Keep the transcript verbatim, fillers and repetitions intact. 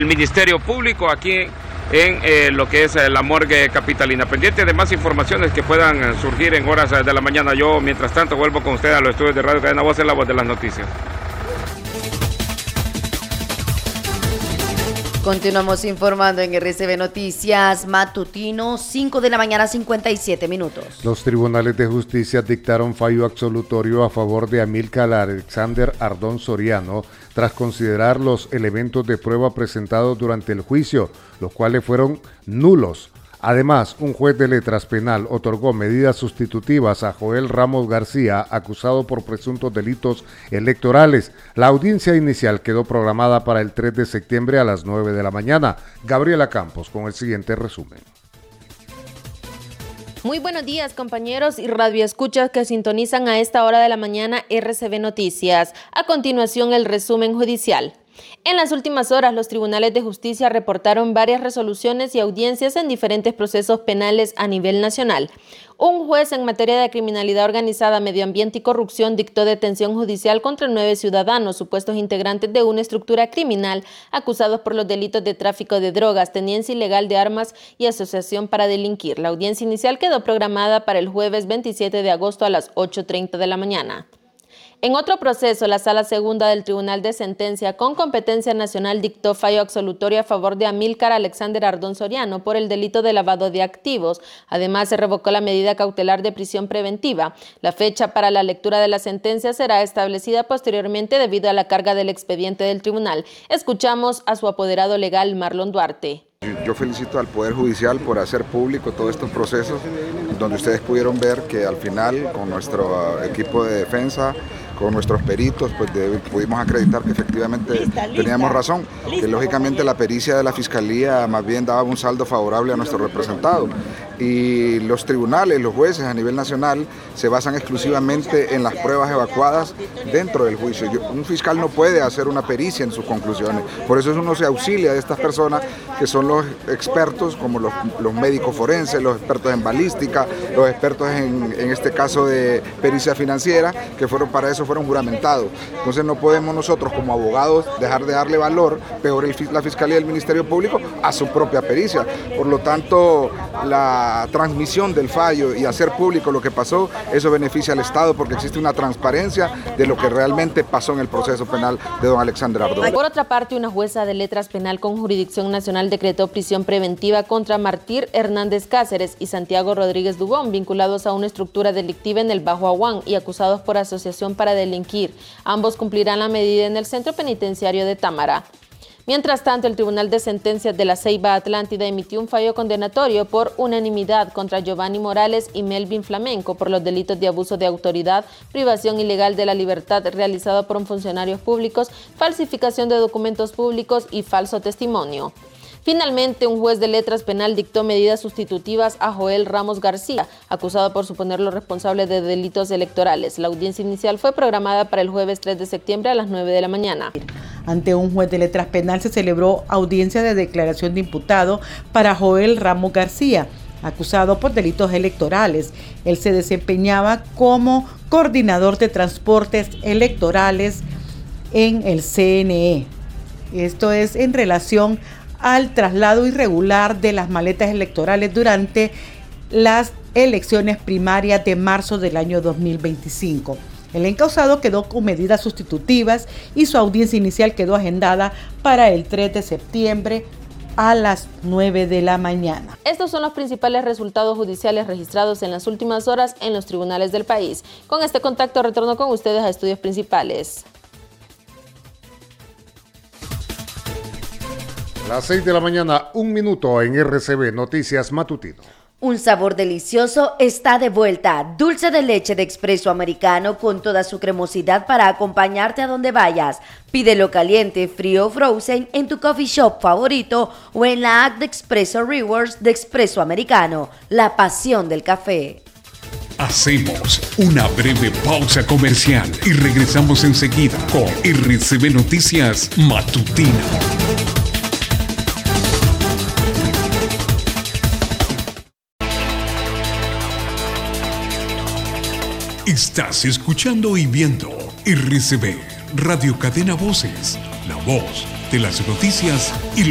el Ministerio Público aquí en eh, lo que es eh, la morgue capitalina. Pendiente de más informaciones que puedan eh, surgir en horas eh, de la mañana. Yo, mientras tanto, vuelvo con usted a los estudios de Radio Cadena Voz en la voz de las noticias. Continuamos informando en R C B Noticias Matutino, cinco de la mañana, cincuenta y siete minutos. Los tribunales de justicia dictaron fallo absolutorio a favor de Amílcar Alexander Ardón Soriano tras considerar los elementos de prueba presentados durante el juicio, los cuales fueron nulos. Además, un juez de letras penal otorgó medidas sustitutivas a Joel Ramos García, acusado por presuntos delitos electorales. La audiencia inicial quedó programada para el tres de septiembre a las nueve de la mañana. Gabriela Campos con el siguiente resumen. Muy buenos días, compañeros y radioescuchas que sintonizan a esta hora de la mañana R C B Noticias. A continuación, el resumen judicial. En las últimas horas, los tribunales de justicia reportaron varias resoluciones y audiencias en diferentes procesos penales a nivel nacional. Un juez en materia de criminalidad organizada, medio ambiente y corrupción dictó detención judicial contra nueve ciudadanos, supuestos integrantes de una estructura criminal, acusados por los delitos de tráfico de drogas, tenencia ilegal de armas y asociación para delinquir. La audiencia inicial quedó programada para el jueves veintisiete de agosto a las ocho treinta de la mañana. En otro proceso, la Sala Segunda del Tribunal de Sentencia con competencia nacional dictó fallo absolutorio a favor de Amílcar Alexander Ardón Soriano por el delito de lavado de activos. Además, se revocó la medida cautelar de prisión preventiva. La fecha para la lectura de la sentencia será establecida posteriormente debido a la carga del expediente del tribunal. Escuchamos a su apoderado legal, Marlon Duarte. Yo felicito al Poder Judicial por hacer público todos estos procesos, donde ustedes pudieron ver que al final, con nuestro equipo de defensa, con nuestros peritos, pues de, pudimos acreditar que efectivamente lista, lista, teníamos razón, lista, que lógicamente la pericia de la Fiscalía más bien daba un saldo favorable a nuestro representado. Y los tribunales, los jueces a nivel nacional se basan exclusivamente en las pruebas evacuadas dentro del juicio. Yo, un fiscal no puede hacer una pericia en sus conclusiones, por eso uno se auxilia de estas personas que son los expertos, como los, los médicos forenses, los expertos en balística, los expertos en, en este caso de pericia financiera, que fueron para eso fueron juramentados. Entonces no podemos nosotros como abogados dejar de darle valor, peor el, la Fiscalía y el Ministerio Público, a su propia pericia. Por lo tanto, la transmisión del fallo y hacer público lo que pasó, eso beneficia al Estado porque existe una transparencia de lo que realmente pasó en el proceso penal de don Alexander Ardón. Por otra parte, una jueza de letras penal con jurisdicción nacional decretó prisión preventiva contra Martír Hernández Cáceres y Santiago Rodríguez Dubón, vinculados a una estructura delictiva en el Bajo Aguán y acusados por asociación para delinquir. Ambos cumplirán la medida en el centro penitenciario de Támara. Mientras tanto, el Tribunal de Sentencias de la Ceiba Atlántida emitió un fallo condenatorio por unanimidad contra Giovanni Morales y Melvin Flamenco por los delitos de abuso de autoridad, privación ilegal de la libertad realizado por funcionarios públicos, falsificación de documentos públicos y falso testimonio. Finalmente, un juez de letras penal dictó medidas sustitutivas a Joel Ramos García, acusado por suponerlo responsable de delitos electorales. La audiencia inicial fue programada para el jueves tres de septiembre a las nueve de la mañana. Ante un juez de letras penal se celebró audiencia de declaración de imputado para Joel Ramos García, acusado por delitos electorales. Él se desempeñaba como coordinador de transportes electorales en el C N E. Esto es en relación al traslado irregular de las maletas electorales durante las elecciones primarias de marzo del año dos mil veinticinco. El encausado quedó con medidas sustitutivas y su audiencia inicial quedó agendada para el tres de septiembre a las nueve de la mañana. Estos son los principales resultados judiciales registrados en las últimas horas en los tribunales del país. Con este contacto retorno con ustedes a estudios principales. Las seis de la mañana, un minuto en R C B Noticias Matutino. Un sabor delicioso está de vuelta. Dulce de leche de Expreso Americano con toda su cremosidad para acompañarte a donde vayas. Pídelo caliente, frío o frozen en tu coffee shop favorito o en la app de Expreso Rewards de Expreso Americano. La pasión del café. Hacemos una breve pausa comercial y regresamos enseguida con R C B Noticias Matutino. Estás escuchando y viendo R C B, Radio Cadena Voces, la voz de las noticias y